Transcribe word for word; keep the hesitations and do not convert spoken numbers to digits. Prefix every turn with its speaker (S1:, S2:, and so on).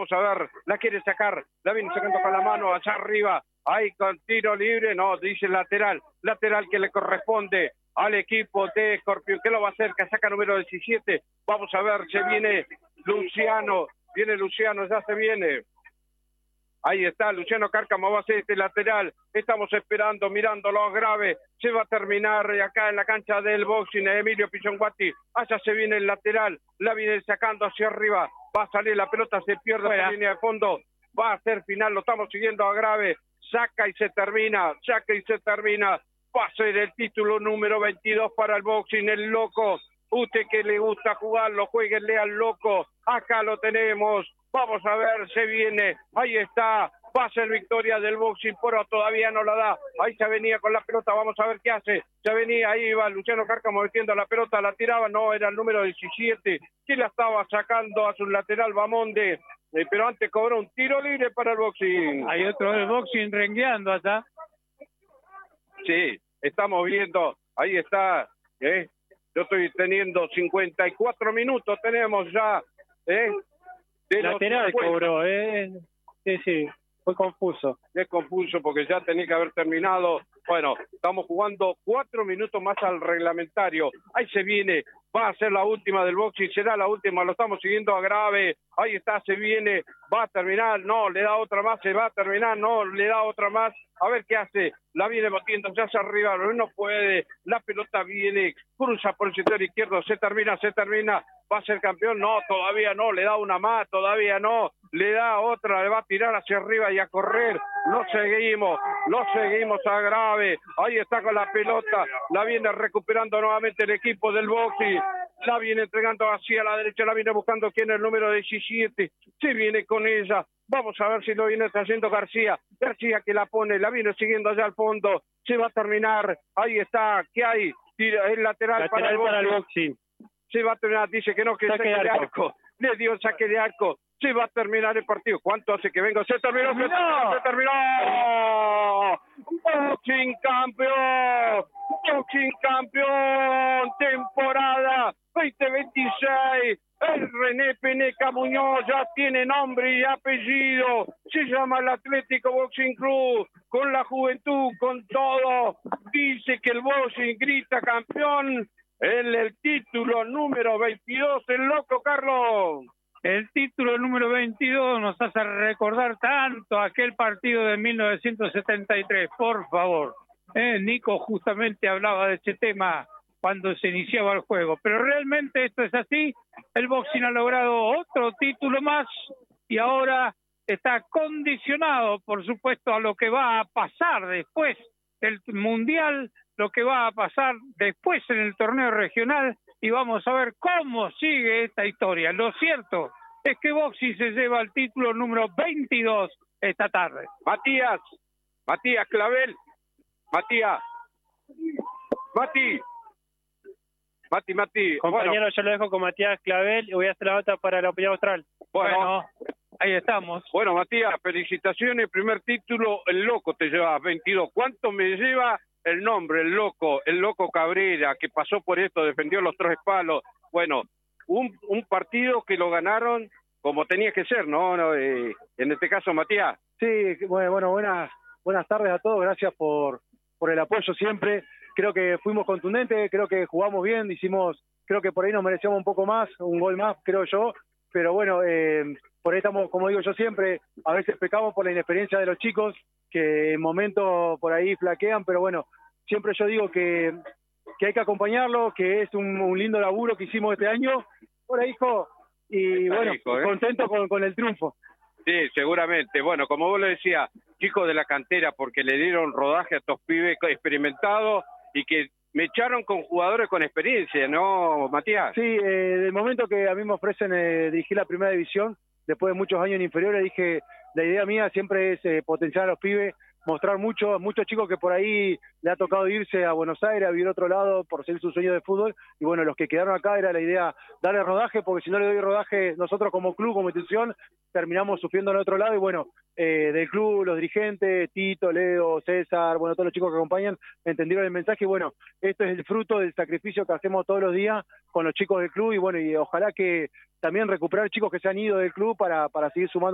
S1: vamos a ver, la quiere sacar, la viene sacando con la mano allá arriba, ahí con tiro libre, no, dice lateral, lateral que le corresponde al equipo de Escorpión, que lo va a hacer, que saca número diecisiete, vamos a ver, se viene Luciano, viene Luciano, ya se viene. Ahí está, Luciano Cárcamo va a ser este lateral. Estamos esperando, mirándolo grave. Se va a terminar acá en la cancha del boxing. Emilio Pichonguati. Allá se viene el lateral. La viene sacando hacia arriba. Va a salir la pelota, se pierde la línea de fondo. Va a ser final, lo estamos siguiendo a grave. Saca y se termina, saca y se termina. Va a ser el título número veintidós para el boxing, el loco. Usted que le gusta jugarlo, jueguenle al loco. Acá lo tenemos. Vamos a ver, se viene, ahí está, va a ser victoria del boxing, pero todavía no la da, ahí se venía con la pelota, vamos a ver qué hace, se venía, ahí iba Luciano Cárcamo metiendo la pelota, la tiraba, no, era el número diecisiete, que la estaba sacando a su lateral Bamonde, eh, pero antes cobró un tiro libre para el boxing.
S2: Hay otro del boxing rengueando allá.
S1: Sí, estamos viendo, ahí está, eh, yo estoy teniendo cincuenta y cuatro minutos, tenemos ya, eh,
S2: de lateral cobró, eh. Sí, sí, fue confuso.
S1: Es confuso porque ya tenía que haber terminado. Bueno, estamos jugando cuatro minutos más al reglamentario. Ahí se viene, va a ser la última del boxing, será la última, lo estamos siguiendo a grave. Ahí está, se viene, va a terminar, no, le da otra más, se va a terminar, no, le da otra más. A ver qué hace, la viene batiendo, ya hacia arriba, no puede, la pelota viene, cruza por el sector izquierdo, se termina, se termina, va a ser campeón, no, todavía no, le da una más, todavía no, le da otra, le va a tirar hacia arriba y a correr, lo seguimos, lo seguimos a grave, ahí está con la pelota, la viene recuperando nuevamente el equipo del boxing, la viene entregando hacia la derecha, la viene buscando quién es el número diecisiete, se viene con ella, vamos a ver si lo viene trayendo García, García que la pone, la viene siguiendo allá al fondo, se va a terminar, ahí está, ¿qué hay? Tira el lateral,
S2: lateral
S1: para, el
S2: para el boxing.
S1: Se va a terminar, dice que no, que saque, saque de arco. arco, le dio el saque de arco, se va a terminar el partido, ¿cuánto hace que venga? Se terminó, se terminó, se terminó, boxing campeón, boxing campeón, temporada veinte veintiséis, el René Peneca Muñoz ya tiene nombre y apellido, se llama el Atlético Boxing Club, con la juventud, con todo, dice que el boxing grita campeón, el, el título número veintidós, el loco Carlos.
S2: El título número veintidós nos hace recordar tanto aquel partido de mil novecientos setenta y tres, por favor. Eh, Nico justamente hablaba de ese tema cuando se iniciaba el juego, pero realmente esto es así, el boxing ha logrado otro título más y ahora está condicionado, por supuesto, a lo que va a pasar después del Mundial, lo que va a pasar después en el torneo regional y vamos a ver cómo sigue esta historia. Lo cierto es que boxing se lleva el título número veintidós esta tarde.
S1: Matías, Matías Clavel, Matías, Mati. Mati, Mati.
S2: Compañero, bueno, yo lo dejo con Matías Clavel y voy a hacer la nota para la opinión austral.
S1: Bueno,
S2: bueno, ahí estamos.
S1: Bueno, Matías, felicitaciones. Primer título, el loco te lleva veintidós. ¿Cuánto me lleva el nombre, el loco, el loco Cabrera, que pasó por esto, defendió los tres palos? Bueno, un, un partido que lo ganaron como tenía que ser, ¿no? no eh, en este caso, Matías.
S3: Sí, bueno, bueno buenas, buenas tardes a todos. Gracias por, por el apoyo siempre. Creo que fuimos contundentes, creo que jugamos bien, hicimos, creo que por ahí nos merecíamos un poco más, un gol más, creo yo, pero bueno, eh, por ahí estamos, como digo yo siempre, a veces pecamos por la inexperiencia de los chicos, que en momentos por ahí flaquean, pero bueno, siempre yo digo que, que hay que acompañarlo, que es un, un lindo laburo que hicimos este año, por ahí, hijo, y
S1: Está
S3: bueno,
S1: rico, ¿eh?
S3: contento con, con el triunfo.
S1: Sí, seguramente. Bueno, como vos lo decías, chicos de la cantera, porque le dieron rodaje a estos pibes experimentados, y que me echaron con jugadores con experiencia, ¿no, Matías?
S3: Sí, eh, del momento que a mí me ofrecen eh, dirigir la primera división, después de muchos años en inferiores, dije, la idea mía siempre es eh, potenciar a los pibes, mostrar mucho, muchos chicos que por ahí le ha tocado irse a Buenos Aires, a vivir otro lado, por ser su sueño de fútbol, y bueno, los que quedaron acá era la idea darle rodaje, porque si no le doy rodaje, nosotros como club, como institución, terminamos sufriendo al otro lado, y bueno, eh, del club, los dirigentes, Tito, Leo, César, bueno, todos los chicos que acompañan, entendieron el mensaje, y bueno, esto es el fruto del sacrificio que hacemos todos los días con los chicos del club, y bueno, y ojalá que también recuperar chicos que se han ido del club para, para seguir sumando